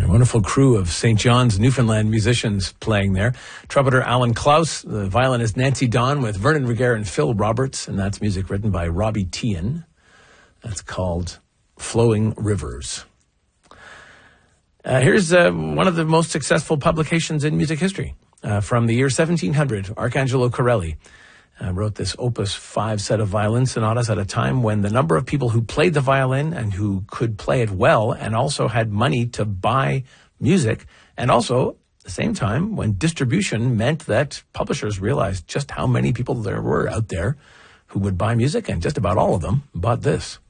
wonderful crew of St. John's, Newfoundland musicians playing there. Trumpeter Alan Klaus, the violinist Nancy Don with Vernon Reger and Phil Roberts, and that's music written by Robbie Tian. That's called Flowing Rivers. Here's one of the most successful publications in music history. From the year 1700, Arcangelo Corelli wrote this Opus 5 set of violin sonatas at a time when the number of people who played the violin and who could play it well and also had money to buy music, and also at the same time when distribution meant that publishers realized just how many people there were out there who would buy music, and just about all of them bought this.